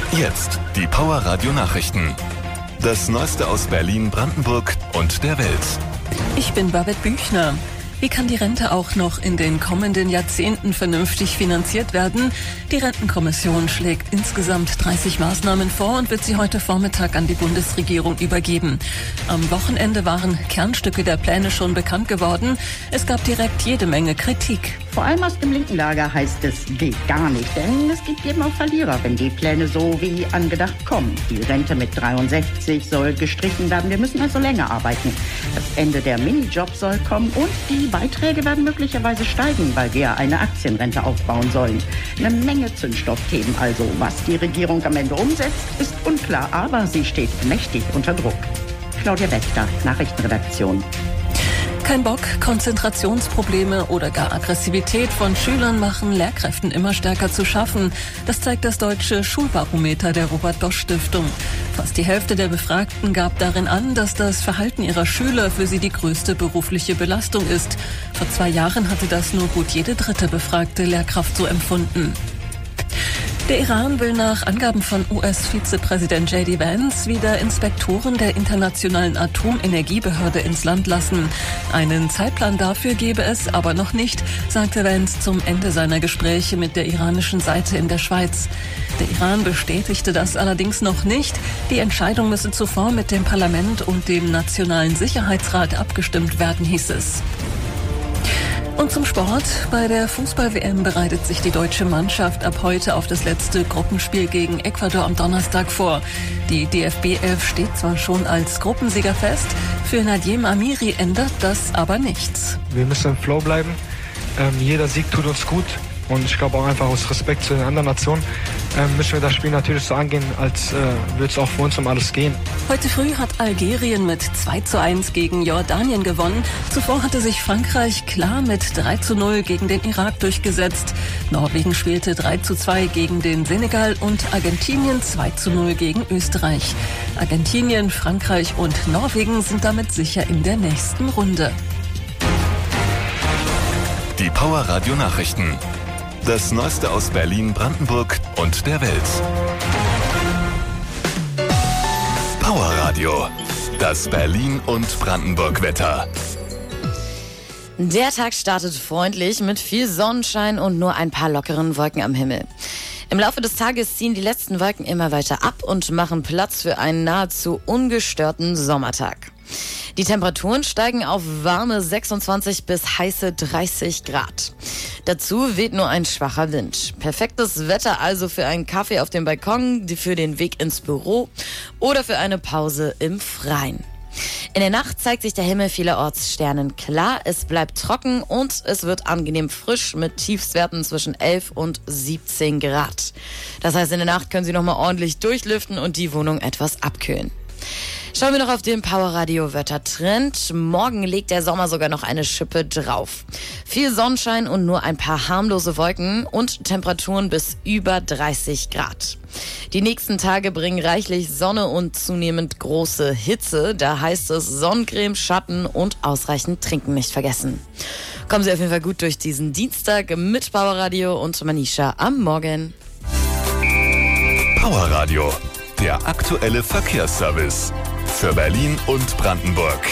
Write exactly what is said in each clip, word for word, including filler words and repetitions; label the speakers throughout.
Speaker 1: Jetzt die Power Radio Nachrichten. Das Neueste aus Berlin, Brandenburg und der Welt.
Speaker 2: Ich bin Babette Büchner. Wie kann die Rente auch noch in den kommenden Jahrzehnten vernünftig finanziert werden? Die Rentenkommission schlägt insgesamt dreißig Maßnahmen vor und wird sie heute Vormittag an die Bundesregierung übergeben. Am Wochenende waren Kernstücke der Pläne schon bekannt geworden. Es gab direkt jede Menge Kritik.
Speaker 3: Vor allem aus dem linken Lager heißt es, geht gar nicht, denn es gibt eben auch Verlierer, wenn die Pläne so wie angedacht kommen. Die Rente mit dreiundsechzig soll gestrichen werden, wir müssen also länger arbeiten. Das Ende der Minijobs soll kommen und die Beiträge werden möglicherweise steigen, weil wir eine Aktienrente aufbauen sollen. Eine Menge Zündstoffthemen also. Was die Regierung am Ende umsetzt, ist unklar, aber sie steht mächtig unter Druck. Claudia Wächter, Nachrichtenredaktion.
Speaker 2: Kein Bock, Konzentrationsprobleme oder gar Aggressivität von Schülern machen Lehrkräften immer stärker zu schaffen. Das zeigt das deutsche Schulbarometer der Robert-Bosch-Stiftung. Fast die Hälfte der Befragten gab darin an, dass das Verhalten ihrer Schüler für sie die größte berufliche Belastung ist. Vor zwei Jahren hatte das nur gut jede dritte befragte Lehrkraft so empfunden. Der Iran will nach Angaben von U S-Vizepräsident J D Vance wieder Inspektoren der Internationalen Atomenergiebehörde ins Land lassen. Einen Zeitplan dafür gebe es aber noch nicht, sagte Vance zum Ende seiner Gespräche mit der iranischen Seite in der Schweiz. Der Iran bestätigte das allerdings noch nicht. Die Entscheidung müsse zuvor mit dem Parlament und dem Nationalen Sicherheitsrat abgestimmt werden, hieß es. Und zum Sport. Bei der Fußball-W M bereitet sich die deutsche Mannschaft ab heute auf das letzte Gruppenspiel gegen Ecuador am Donnerstag vor. Die D F B elf steht zwar schon als Gruppensieger fest, für Nadjem Amiri ändert das aber nichts.
Speaker 4: Wir müssen im Flow bleiben. Ähm, jeder Sieg tut uns gut. Und ich glaube auch einfach aus Respekt zu den anderen Nationen ähm, müssen wir das Spiel natürlich so angehen, als äh, würde es auch für uns um alles gehen.
Speaker 2: Heute früh hat Algerien mit zwei zu eins gegen Jordanien gewonnen. Zuvor hatte sich Frankreich klar mit drei zu null gegen den Irak durchgesetzt. Norwegen spielte drei zu zwei gegen den Senegal und Argentinien zwei zu null gegen Österreich. Argentinien, Frankreich und Norwegen sind damit sicher in der nächsten Runde.
Speaker 1: Die Power Radio Nachrichten. Das Neueste aus Berlin, Brandenburg und der Welt. Power Radio. Das Berlin- und Brandenburg-Wetter.
Speaker 5: Der Tag startet freundlich mit viel Sonnenschein und nur ein paar lockeren Wolken am Himmel. Im Laufe des Tages ziehen die letzten Wolken immer weiter ab und machen Platz für einen nahezu ungestörten Sommertag. Die Temperaturen steigen auf warme sechsundzwanzig bis heiße dreißig Grad. Dazu weht nur ein schwacher Wind. Perfektes Wetter also für einen Kaffee auf dem Balkon, für den Weg ins Büro oder für eine Pause im Freien. In der Nacht zeigt sich der Himmel vielerorts sternenklar, es bleibt trocken und es wird angenehm frisch mit Tiefstwerten zwischen elf und siebzehn Grad. Das heißt, in der Nacht können Sie nochmal ordentlich durchlüften und die Wohnung etwas abkühlen. Schauen wir noch auf den Power Radio Wettertrend. Morgen legt der Sommer sogar noch eine Schippe drauf. Viel Sonnenschein und nur ein paar harmlose Wolken und Temperaturen bis über dreißig Grad. Die nächsten Tage bringen reichlich Sonne und zunehmend große Hitze. Da heißt es Sonnencreme, Schatten und ausreichend trinken nicht vergessen. Kommen Sie auf jeden Fall gut durch diesen Dienstag mit Power Radio und Manisha am Morgen.
Speaker 1: Power Radio. Der aktuelle Verkehrsservice für Berlin und Brandenburg.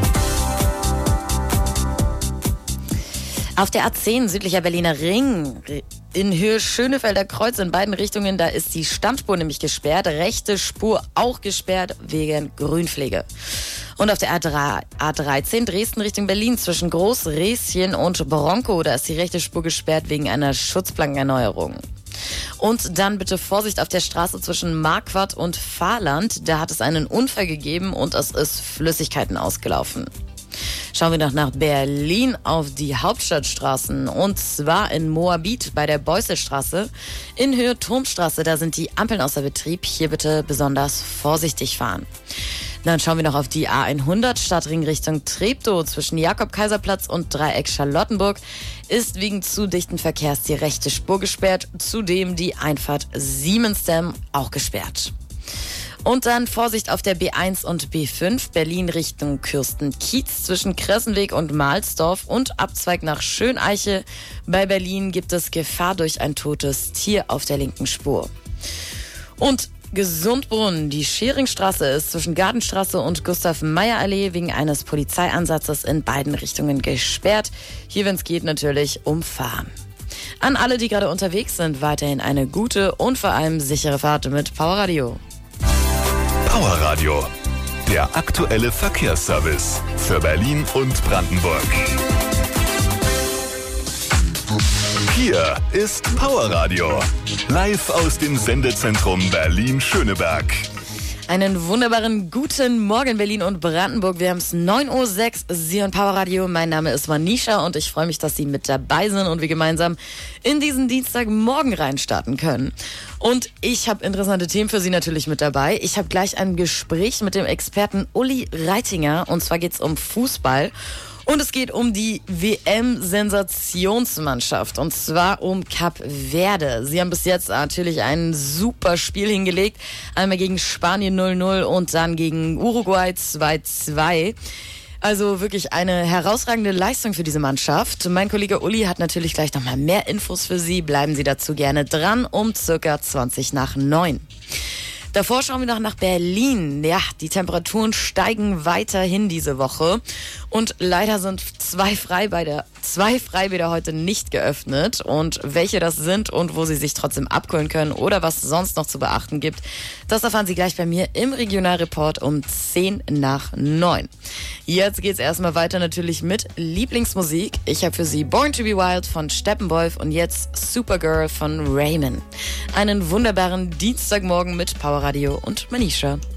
Speaker 5: Auf der A zehn südlicher Berliner Ring in Höhe Schönefelder Kreuz in beiden Richtungen, da ist die Stammspur nämlich gesperrt, rechte Spur auch gesperrt wegen Grünpflege. Und auf der A dreizehn Dresden Richtung Berlin zwischen Großräschen und Bronco, da ist die rechte Spur gesperrt wegen einer Schutzplankenerneuerung. Und dann bitte Vorsicht auf der Straße zwischen Marquardt und Fahrland. Da hat es einen Unfall gegeben und es ist Flüssigkeiten ausgelaufen. Schauen wir noch nach Berlin auf die Hauptstadtstraßen. Und zwar in Moabit bei der Beusselstraße. In Höhe Turmstraße, da sind die Ampeln außer Betrieb. Hier bitte besonders vorsichtig fahren. Dann schauen wir noch auf die A hundert Stadtring Richtung Treptow zwischen Jakob-Kaiser-Platz und Dreieck Charlottenburg. Ist wegen zu dichten Verkehrs die rechte Spur gesperrt. Zudem die Einfahrt Siemensdamm auch gesperrt. Und dann Vorsicht auf der B eins und B fünf, Berlin Richtung Kürsten-Kiez zwischen Kressenweg und Mahlsdorf und Abzweig nach Schöneiche. Bei Berlin gibt es Gefahr durch ein totes Tier auf der linken Spur. Und Gesundbrunn. Die Scheringstraße ist zwischen Gartenstraße und Gustav-Meyer-Allee wegen eines Polizeieinsatzes in beiden Richtungen gesperrt. Hier, wenn es geht, natürlich umfahren. An alle, die gerade unterwegs sind, weiterhin eine gute und vor allem sichere Fahrt mit Powerradio.
Speaker 1: Powerradio, der aktuelle Verkehrsservice für Berlin und Brandenburg. Hier ist Powerradio, live aus dem Sendezentrum Berlin-Schöneberg.
Speaker 5: Einen wunderbaren guten Morgen Berlin und Brandenburg. Wir haben es neun Uhr sechs, Sie hören Powerradio. Mein Name ist Manisha und ich freue mich, dass Sie mit dabei sind und wir gemeinsam in diesen Dienstagmorgen reinstarten können. Und ich habe interessante Themen für Sie natürlich mit dabei. Ich habe gleich ein Gespräch mit dem Experten Uli Reitinger und zwar geht es um Fußball. Und es geht um die W M-Sensationsmannschaft und zwar um Kap Verde. Sie haben bis jetzt natürlich ein super Spiel hingelegt. Einmal gegen Spanien null null und dann gegen Uruguay zwei zwei. Also wirklich eine herausragende Leistung für diese Mannschaft. Mein Kollege Uli hat natürlich gleich nochmal mehr Infos für Sie. Bleiben Sie dazu gerne dran um circa zwanzig nach neun. Davor schauen wir noch nach Berlin. Ja, die Temperaturen steigen weiterhin diese Woche. Und leider sind zwei Freibäder, zwei Freibäder heute nicht geöffnet. Und welche das sind und wo Sie sich trotzdem abkühlen können oder was sonst noch zu beachten gibt, das erfahren Sie gleich bei mir im Regionalreport um zehn nach neun. Jetzt geht's erstmal weiter natürlich mit Lieblingsmusik. Ich habe für Sie Born to be Wild von Steppenwolf und jetzt Supergirl von Raymond. Einen wunderbaren Dienstagmorgen mit Powerradio und Manisha.